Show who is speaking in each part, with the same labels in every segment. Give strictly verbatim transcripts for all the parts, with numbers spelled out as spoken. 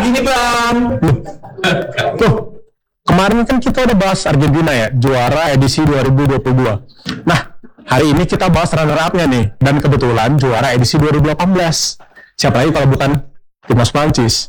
Speaker 1: lagi nih Bang. Tuh, kemarin kan kita udah bahas Argentina ya, juara edisi dua ribu dua puluh dua. Nah, hari ini kita bahas runner up-nya nih, dan kebetulan juara edisi dua ribu delapan belas. Siapa lagi kalau bukan Timnas Prancis?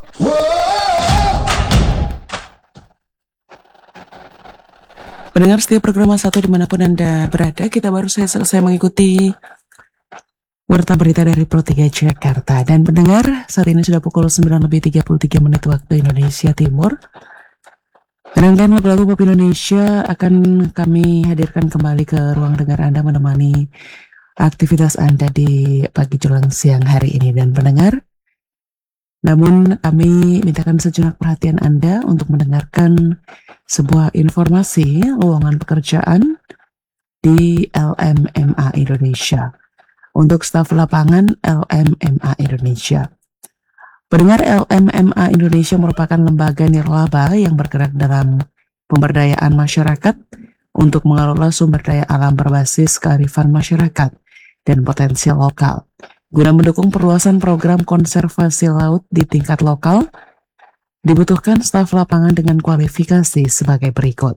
Speaker 2: Pendengar setiap program satu dimanapun Anda berada, kita baru saja selesai mengikuti Warta Berita dari Pro tiga Jakarta. Dan pendengar, saat ini sudah pukul sembilan lebih tiga puluh tiga menit waktu Indonesia Timur. Rangkaian lagu-lagu pop Indonesia akan kami hadirkan kembali ke ruang dengar Anda, menemani aktivitas Anda di pagi jelang siang hari ini. Dan pendengar, namun kami mintakan sejenak perhatian Anda untuk mendengarkan sebuah informasi lowongan pekerjaan di L M M A Indonesia untuk staf lapangan L M M A Indonesia. Pendengar, L M M A Indonesia merupakan lembaga nirlaba yang bergerak dalam pemberdayaan masyarakat untuk mengelola sumber daya alam berbasis kearifan masyarakat dan potensi lokal guna mendukung perluasan program konservasi laut di tingkat lokal. Dibutuhkan staf lapangan dengan kualifikasi sebagai berikut.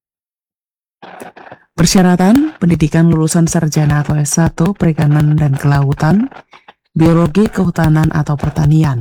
Speaker 2: Persyaratan: pendidikan lulusan sarjana atau S satu, perikanan dan kelautan, biologi, kehutanan atau pertanian,